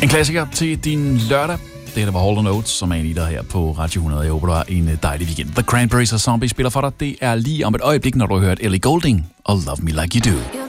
En klassiker til din lørdag. Det der var Hold Notes, som er en i dig her på Radio 100. Jeg håber, du har en dejlig weekend. The Cranberries og Zombie spiller for dig. Det er lige om et øjeblik, når du har hørt Ellie Goulding og Love Me Like You Do.